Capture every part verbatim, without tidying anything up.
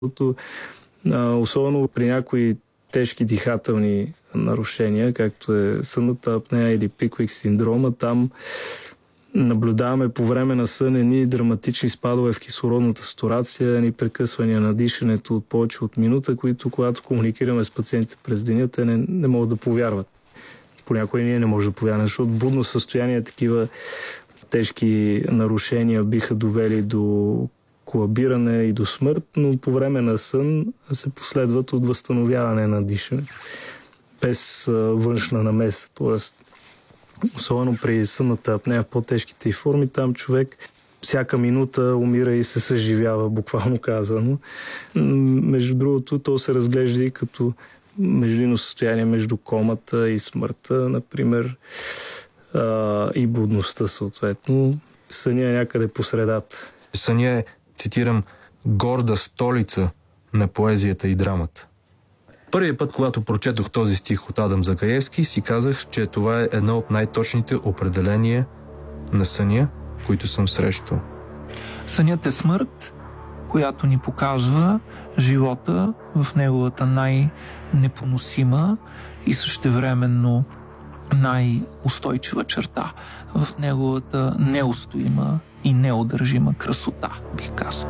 Особено при някои тежки дихателни нарушения, както е сънната апнея или пиквик синдрома, там наблюдаваме по време на сън едни драматични спадове в кислородната сатурация, едни прекъсвания на дишането от повече от минута, които когато комуникираме с пациентите през деня, те не, не могат да повярват. Понякога и ние не можем да повярваме, защото будно състояние, такива тежки нарушения биха довели до колабиране и до смърт, но по време на сън се последват от възстановяване на дишане без а, външна намеса. Тоест, особено при сънната апнея, по-тежките й форми, там човек всяка минута умира и се съживява, буквално казано. Между другото, то се разглежда и като междинно състояние между комата и смъртта, например, а, и будността съответно. Съня е някъде по средата. Съня е, цитирам, горда столица на поезията и драмата. Първият път, когато прочетох този стих от Адам Закаевски, си казах, че това е едно от най-точните определения на съня, които съм срещал. Сънят е смърт, която ни показва живота в неговата най-непоносима и същевременно най-устойчива черта, в неговата неустоима и неудържима красота, бих казал.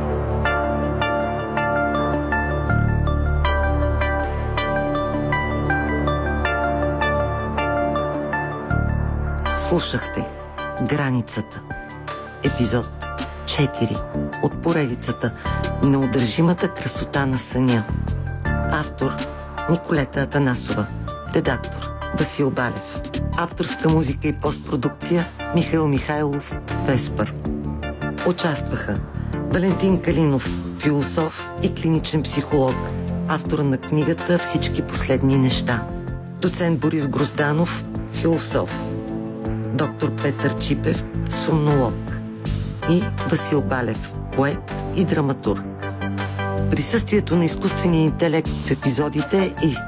Слушахте Границата, епизод четири от поредицата Неудържимата красота на съня. Автор Николета Атанасова, редактор Васил Балев, авторска музика и постпродукция Михаил Михайлов, Веспър. Участваха Валентин Калинов, философ и клиничен психолог, автор на книгата Всички последни неща, доцент Борис Грозданов, философ, доктор Петър Чипев, сомнолог, и Васил Балев, поет и драматург. Присъствието на изкуствения интелект в епизодите е изцяло